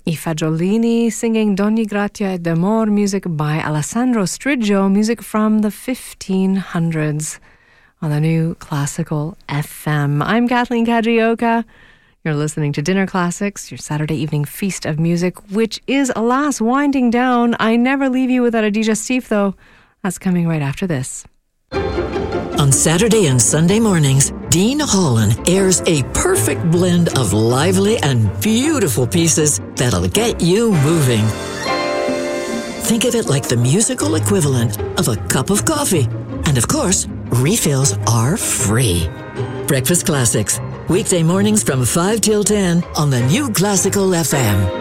I Fagiolini singing D'ogni grazia ed amor, music by Alessandro Striggio, music from the 1500s on the new Classical FM. I'm Kathleen Kajioka. You're listening to Dinner Classics, your Saturday evening feast of music, which is, alas, winding down. I never leave you without a digestif, though. That's coming right after this. On Saturday and Sunday mornings, Dean Holland airs a perfect blend of lively and beautiful pieces that'll get you moving. Think of it like the musical equivalent of a cup of coffee. And of course, refills are free. Breakfast Classics, weekday mornings from 5 till 10 on the new Classical FM.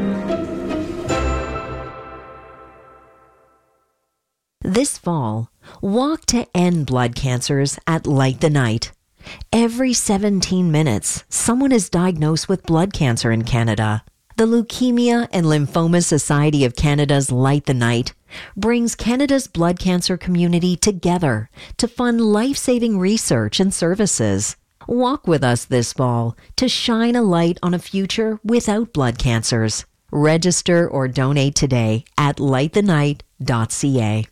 This fall, walk to end blood cancers at Light the Night. Every 17 minutes, someone is diagnosed with blood cancer in Canada. The Leukemia and Lymphoma Society of Canada's Light the Night brings Canada's blood cancer community together to fund life-saving research and services. Walk with us this fall to shine a light on a future without blood cancers. Register or donate today at lightthenight.ca.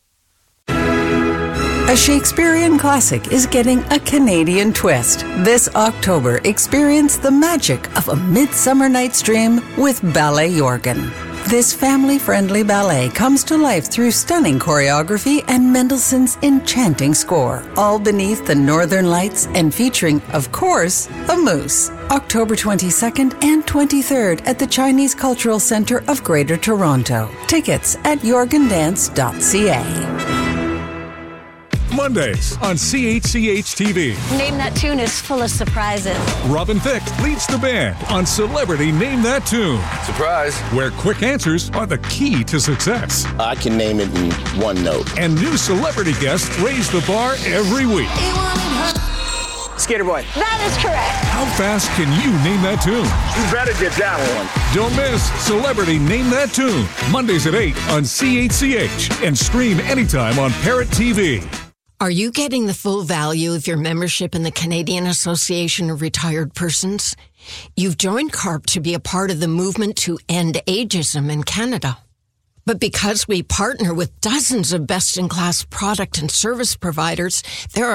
A Shakespearean classic is getting a Canadian twist. This October, experience the magic of A Midsummer Night's Dream with Ballet Jorgen. This family-friendly ballet comes to life through stunning choreography and Mendelssohn's enchanting score, all beneath the northern lights and featuring, of course, a moose. October 22nd and 23rd at the Chinese Cultural Centre of Greater Toronto. Tickets at jorgendance.ca. Mondays on CHCH-TV. Name That Tune is full of surprises. Robin Thicke leads the band on Celebrity Name That Tune. Surprise. Where quick answers are the key to success. I can name it in one note. And new celebrity guests raise the bar every week. Skater Boy. That is correct. How fast can you name that tune? You better get that one. Don't miss Celebrity Name That Tune. Mondays at 8 on CHCH. And stream anytime on Parrot TV. Are you getting the full value of your membership in the Canadian Association of Retired Persons? You've joined CARP to be a part of the movement to end ageism in Canada. But because we partner with dozens of best-in-class product and service providers, there are